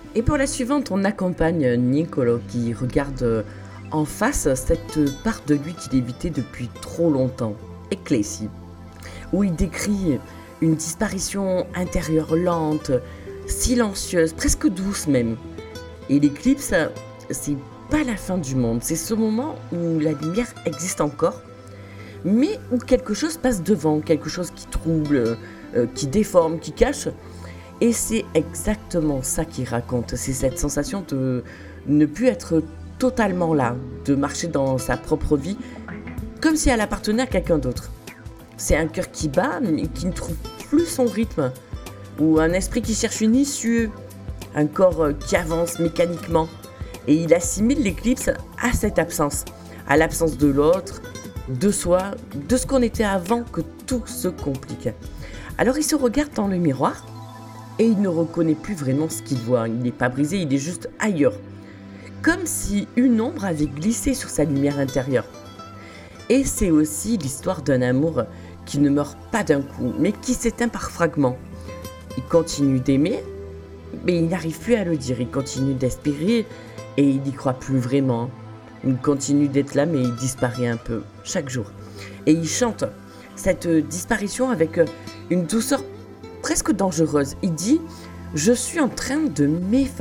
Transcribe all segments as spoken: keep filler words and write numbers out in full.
Et pour la suivante, on accompagne Nicolo qui regarde en face cette part de lui qu'il évitait depuis trop longtemps, Ecclésie, où il décrit une disparition intérieure lente, silencieuse, presque douce même. Et l'éclipse, c'est pas la fin du monde, c'est ce moment où la lumière existe encore, mais où quelque chose passe devant, quelque chose qui trouble, euh, qui déforme, qui cache. Et c'est exactement ça qu'il raconte, c'est cette sensation de ne plus être totalement là, de marcher dans sa propre vie, comme si elle appartenait à quelqu'un d'autre. C'est un cœur qui bat, mais qui ne trouve plus son rythme, ou un esprit qui cherche une issue, un corps qui avance mécaniquement. Et il assimile l'éclipse à cette absence, à l'absence de l'autre, de soi, de ce qu'on était avant que tout se complique. Alors il se regarde dans le miroir, et il ne reconnaît plus vraiment ce qu'il voit. Il n'est pas brisé, il est juste ailleurs. Comme si une ombre avait glissé sur sa lumière intérieure. Et c'est aussi l'histoire d'un amour qui ne meurt pas d'un coup, mais qui s'éteint par fragments. Il continue d'aimer, mais il n'arrive plus à le dire. Il continue d'espérer, et il n'y croit plus vraiment. Il continue d'être là, mais il disparaît un peu, chaque jour. Et il chante cette disparition avec une douceur presque dangereuse. Il dit « Je suis en train de m'effacer ».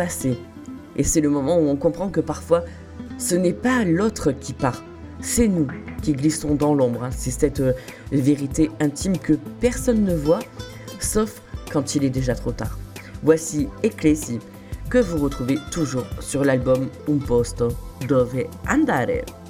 Et c'est le moment où on comprend que parfois, ce n'est pas l'autre qui part, c'est nous qui glissons dans l'ombre. C'est cette euh, vérité intime que personne ne voit, sauf quand il est déjà trop tard. Voici Ecclésie, que vous retrouvez toujours sur l'album Un posto dove andare.